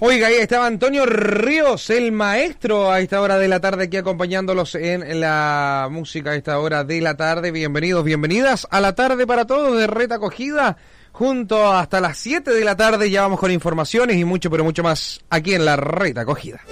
Oiga, ahí estaba Antonio Ríos, el maestro, a esta hora de la tarde, aquí acompañándolos en la música a esta hora de la tarde. Bienvenidos, bienvenidas a la tarde para todos de Red Acogida. Junto hasta las 7 de la tarde ya vamos con informaciones y mucho, pero mucho más aquí en la Red Acogida.